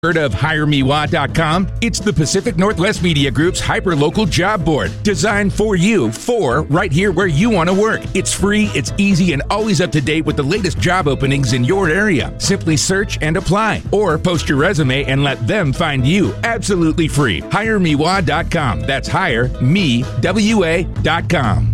Heard of HireMeWa.com? It's the Pacific Northwest Media Group's hyper-local job board, designed for you, for right here where you want to work. It's free, it's easy, and always up to date with the latest job openings in your area. Simply search and apply, or post your resume and let them find you absolutely free. HireMeWa.com. That's HireMeWA.com.